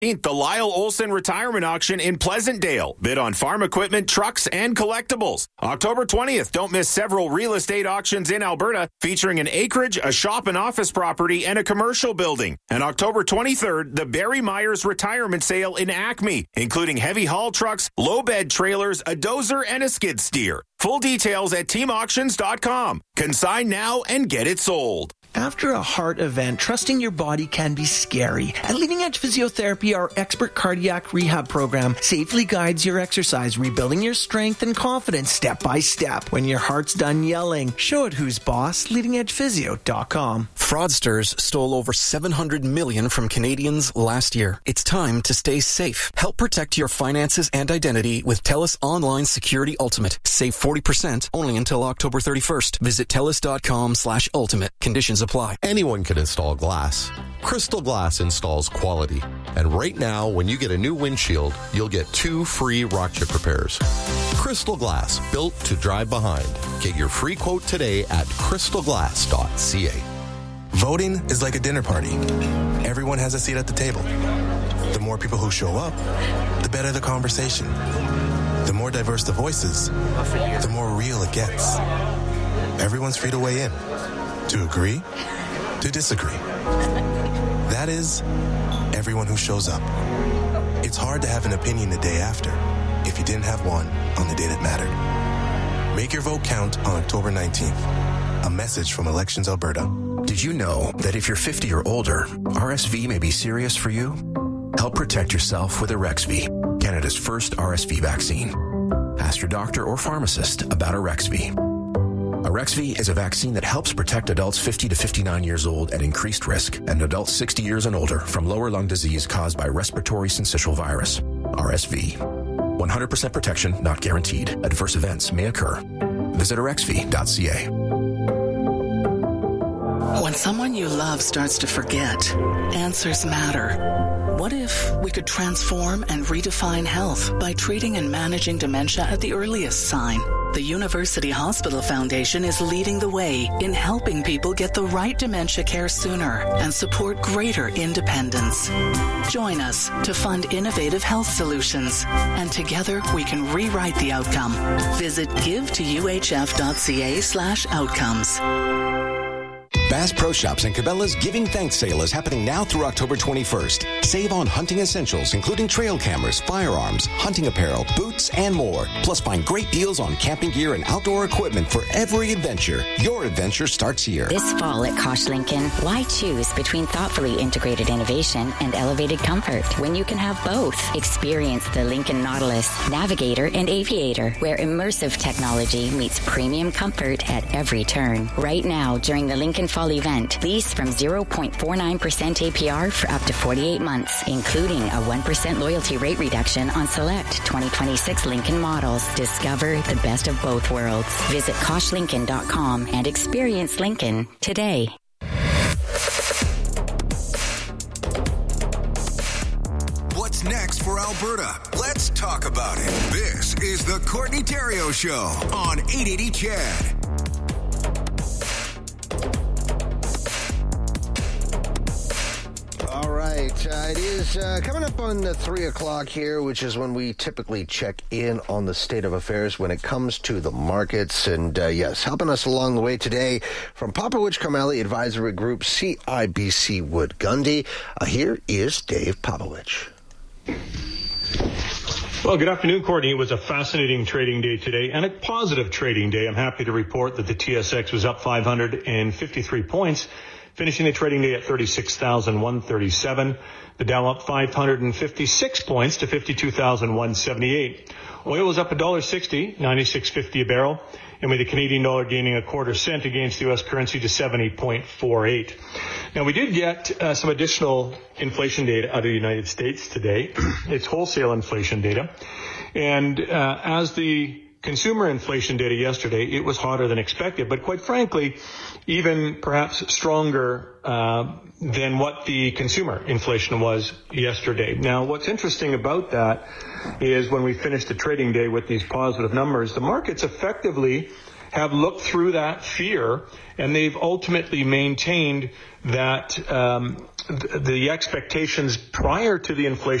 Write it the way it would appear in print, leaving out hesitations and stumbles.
The Lyle Olson Retirement Auction in Pleasantdale. Bid on farm equipment, trucks, and collectibles. October 20th, don't miss several real estate auctions in Alberta featuring an acreage, a shop and office property, and a commercial building. And October 23rd, the Barry Myers Retirement Sale in Acme, including heavy haul trucks, low bed trailers, a dozer, and a skid steer. Full details at teamauctions.com. Consign now and get it sold. After a heart event, trusting your body can be scary. At Leading Edge Physiotherapy, our expert cardiac rehab program safely guides your exercise, rebuilding your strength and confidence step by step. When your heart's done yelling, show it who's boss. LeadingEdgePhysio.com. Fraudsters stole over $700 million from Canadians last year. It's time to stay safe. Help protect your finances and identity with TELUS Online Security Ultimate. Save 40% only until October 31st. Visit TELUS.com/ultimate. Conditions apply. Anyone can install glass. Crystal Glass installs quality. And right now, when you get a new windshield, you'll get 2 free rock chip repairs. Crystal Glass, built to drive behind. Get your free quote today at crystalglass.ca. Voting is like a dinner party. Everyone has a seat at the table. The more people who show up, the better the conversation. The more diverse the voices, the more real it gets. Everyone's free to weigh in. To agree, to disagree. That is, everyone who shows up. It's hard to have an opinion the day after if you didn't have one on the day that mattered. Make your vote count on October 19th. A message from Elections Alberta. Did you know that if you're 50 or older, RSV may be serious for you? Help protect yourself with Arexvy, Canada's first RSV vaccine. Ask your doctor or pharmacist about Arexvy. Arexvy is a vaccine that helps protect adults 50 to 59 years old at increased risk and adults 60 years and older from lower lung disease caused by respiratory syncytial virus, RSV. 100% protection not guaranteed. Adverse events may occur. Visit arexvy.ca. When someone you love starts to forget, answers matter. What if we could transform and redefine health by treating and managing dementia at the earliest sign? The University Hospital Foundation is leading the way in helping people get the right dementia care sooner and support greater independence. Join us to fund innovative health solutions, and together we can rewrite the outcome. Visit givetoUHF.ca/outcomes. Bass Pro Shops and Cabela's Giving Thanks sale is happening now through October 21st. Save on hunting essentials, including trail cameras, firearms, hunting apparel, boots, and more. Plus, find great deals on camping gear and outdoor equipment for every adventure. Your adventure starts here. This fall at Kosh Lincoln, why choose between thoughtfully integrated innovation and elevated comfort when you can have both? Experience the Lincoln Nautilus, Navigator, and Aviator, where immersive technology meets premium comfort at every turn. Right now, during the Lincoln Fall event, lease from 0.49% APR for up to 48 months, including a 1% loyalty rate reduction on select 2026 Lincoln models. Discover the best of both worlds. Visit KoshLincoln.com and experience Lincoln today. What's next for Alberta? Let's talk about it. This is the Courtney Theriault Show on 880 CHED. All right, it is coming up on 3 o'clock here, which is when we typically check in on the state of affairs when it comes to the markets. And yes, helping us along the way today from Popowich Carmeli Advisory Group, CIBC Wood Gundy. Here is Dave Popowich. Well, good afternoon, Courtney. It was a fascinating trading day today and a positive trading day. I'm happy to report that the TSX was up 553 points, finishing the trading day at 36,137. The Dow up 556 points to 52,178. Oil was up $1.60, 96.50 a barrel, and with the Canadian dollar gaining a quarter cent against the U.S. currency to 70.48. Now, we did get some additional inflation data out of the United States today. It's wholesale inflation data. And as the consumer inflation data yesterday, it was hotter than expected, but quite frankly, even perhaps stronger than what the consumer inflation was yesterday. Now, what's interesting about that is when we finished the trading day with these positive numbers, the markets effectively have looked through that fear, and they've ultimately maintained that the expectations prior to the inflation